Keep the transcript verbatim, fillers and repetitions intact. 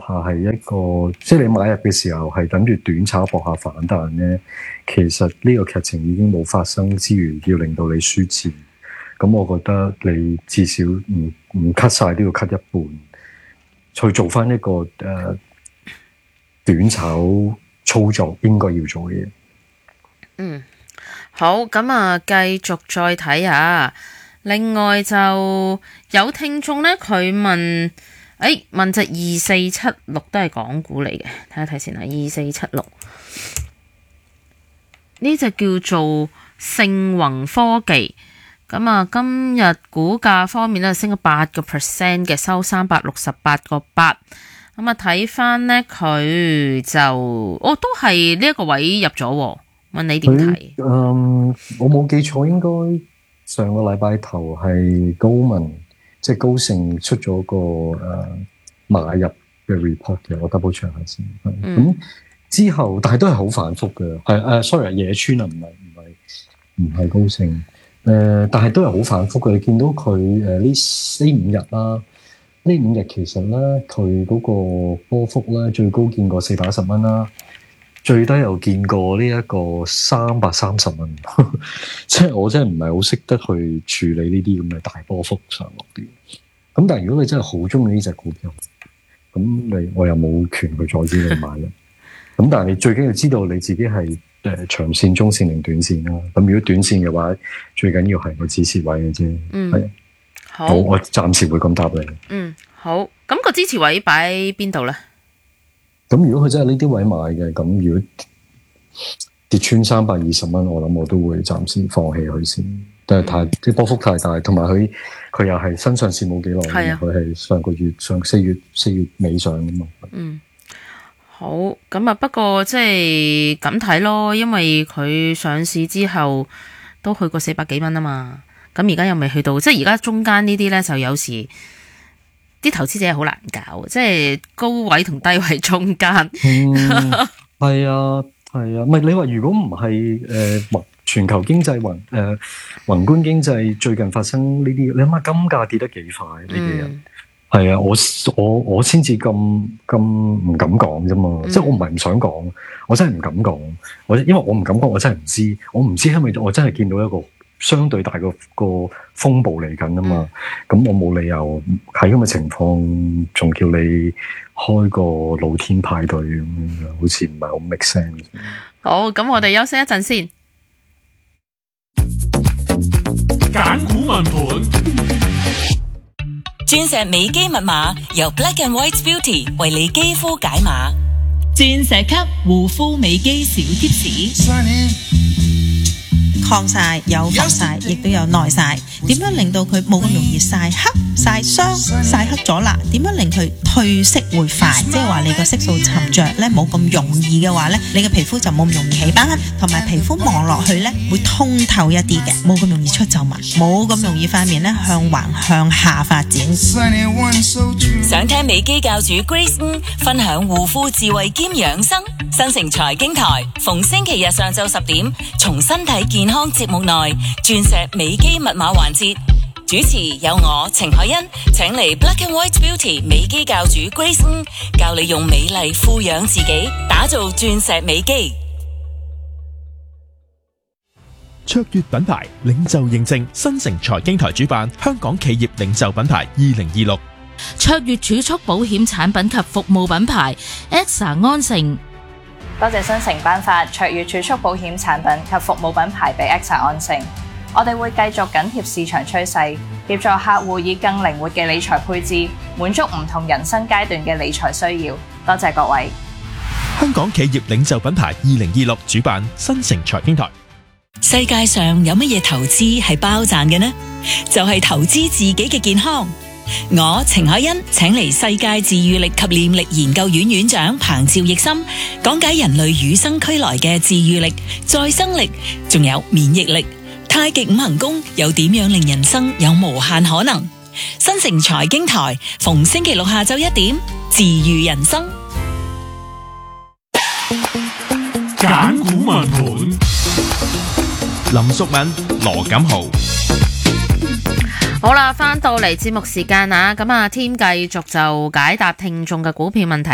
下係一個，即係你買入嘅時候係等住短炒搏下反彈咧，其實呢個劇情已經冇發生之餘，要令到你輸錢。咁我覺得你至少唔唔 cut 晒都要 cut 一半，去做翻一個誒、呃、短炒操作應該要做嘅嘢。 嗯，好，咁啊，繼續再睇下。另外就有聽眾咧，佢問，誒、哎，問隻二四七六都係港股嚟嘅，睇一睇先啊，二四七六呢隻叫做盛宏科技，咁啊，今日股價方面咧升咗八個 percent 嘅，收三百六十八個八。咁啊，睇翻咧佢就，哦，都係呢一個位入咗，問你點睇？ 嗯，我冇記錯，應該。上個禮拜頭係高文，即係高盛出咗個誒、呃、買入嘅 report 嘅，我 double check 下先。咁、嗯、之後，但係都係好反覆嘅。係誒、呃、sorry， 野村啊，唔係唔係唔係高盛。誒、呃，但係都係好反覆嘅。你見到佢誒呢呢五日啦，呢五日其實咧佢嗰個波幅咧最高見過四百一十蚊啦。最低又見過呢一個三百三十蚊，即係我真係唔係好識得去處理呢啲咁嘅大波幅上落啲。咁但係如果你真係好中意呢隻股票，咁你我又冇權去阻止你買啦。咁但係你最緊要知道你自己係誒長線、中線定短線啦。咁如果短線嘅話，最緊要係個支持位嘅啫。 嗯， 係好， 好，我暫時會咁答你。 嗯，好。咁個支持位擺喺邊度咧？ 咁如果佢真係呢啲位買嘅，咁如果跌穿三百二十蚊，我諗我都會暫時放棄佢先。但係太啲波幅太大，同埋佢佢又係新上市冇幾耐，佢係上個月上四月四月尾上㗎嘛。 嗯，好。咁啊，不過即係咁睇咯，因為佢上市之後都去過四百幾蚊啊嘛。咁而家又未去到，即係而家中間呢啲咧，就有時。啲投資者好難搞，即係高位同低位中間。 嗯，係啊，係啊，唔係你話如果唔係誒全球經濟宏誒、呃、宏觀經濟最近發生呢啲，你諗下金價跌得幾快呢幾日？係啊，我我我先至咁咁唔敢講啫嘛，嗯、即係我唔係唔想講，我真係唔敢講。我因為我唔敢講，我真係唔知，我唔知係咪我真係見到一個相對大個個風暴嚟緊啊嘛，咁、嗯、我冇理由喺咁嘅情況，仲叫你開個露天派對咁樣，好似唔係好 make sense。 好，咁我哋休息一陣先。 揀股問盤， 鑽石美肌密碼由 Black and White Beauty 為你肌膚解碼， 鑽石級護膚美肌小貼士。抗曬有防曬，亦都有耐曬。點樣令到佢冇咁容易曬黑、曬傷、曬黑咗啦？點樣令佢褪色會快？即係話你個色素沉着咧，冇咁容易嘅話咧，你嘅皮膚就冇咁容易起斑，同埋皮膚望落去咧會通透一啲嘅，冇咁容易出皺紋，冇咁容易塊面咧向橫向下發展。 想聽美肌教主 Grace 分享護膚智慧兼養生，新城財經台逢星期日上晝十點，從身體健康節目內鑽石美肌密碼環節，主持有我程海欣，請嚟 Black and White Beauty 美肌教主 Grace 教你用美麗富養自己，打造鑽石美肌。 卓越品牌領袖認證，新城財經台主辦香港企業領袖品牌二零二六。 卓越儲蓄保險產品及服務品牌 E X A 安盛。 多謝新城頒發卓越儲蓄保險產品及服務品牌俾 E X A 安盛。我哋會繼續緊貼市場趨勢，協助客戶以更靈活嘅理財配置，滿足唔同人生階段嘅理財需要。多謝各位。 香港企業領袖品牌二零二六主辦新城財經台。 世界上有乜嘢投資係包賺嘅呢？就係投資自己嘅健康。我程海欣請嚟世界治癒力及念力研究院院長彭趙奕森講解人類與生俱來嘅治癒力、再生力，仲有免疫力。太極五行功又點樣令人生有無限可能？新城財經台逢星期六下晝一點，治癒人生。 揀股問盤，林淑敏、羅錦豪。 好啦，翻到嚟節目時間啊，咁啊，添繼續就解答聽眾嘅股票問題。